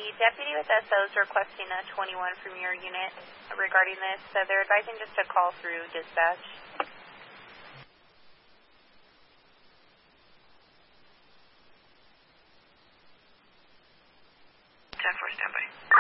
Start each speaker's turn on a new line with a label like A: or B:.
A: deputy with SO is requesting a 21 from your unit regarding this. So they're advising just to call through dispatch.
B: 10-4 standby.